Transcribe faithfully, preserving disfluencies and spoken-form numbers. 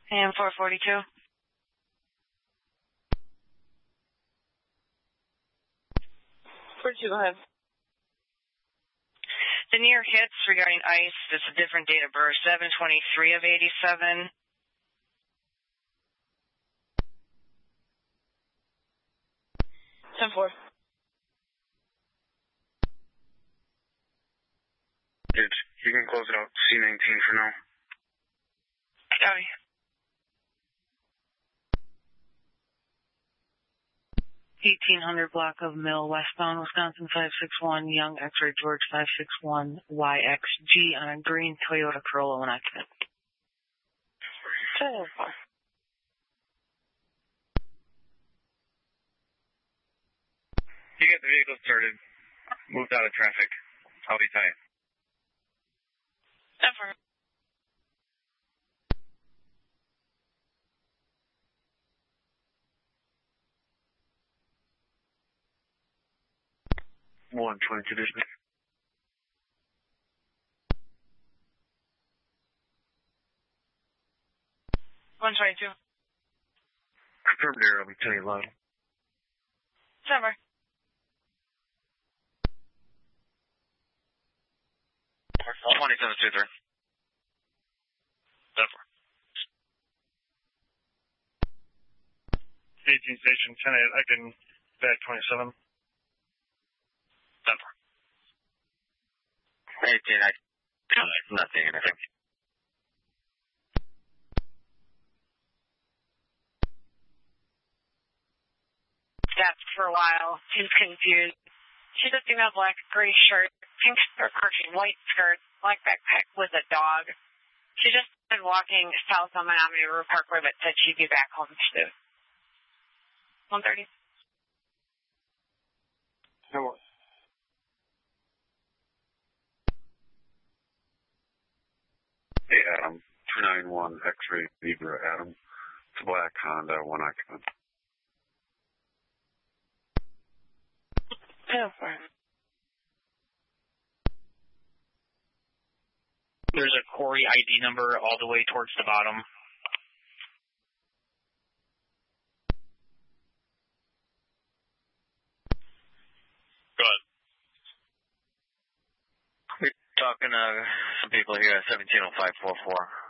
And four forty-two. forty-two, go ahead. The near hits regarding ICE, it's a different date of birth, seven twenty-three of eighty-seven. ten four. You can close it out. C nineteen for now. Copy. eighteen hundred block of Mill, westbound, Wisconsin five six one, Young X-ray George five six one, Y X G on a green Toyota Corolla when occupant. ten four. You get the vehicle started. Moved out of traffic. I'll be tight. ten four. one twenty-two dispatch. one twenty-two. Confirmed there, I'll be telling you loud. ten four. twenty-seven two three. ten four. eighteen station ten eight, I can back twenty-seven. ten four. eighteen, I not seeing anything. That's for a while. He's confused. She's a female, black, gray shirt, pink skirt, white skirt, black backpack with a dog. She just been walking south on Menominee River Parkway, but said she'd be back home soon. one thirty. No. Hey, Adam. two nine one X-ray Libra, Adam. It's a black Honda, one occupant. ten four. There's a Corey I D number all the way towards the bottom. Good. We're talking to some people here at seventeen oh five four four.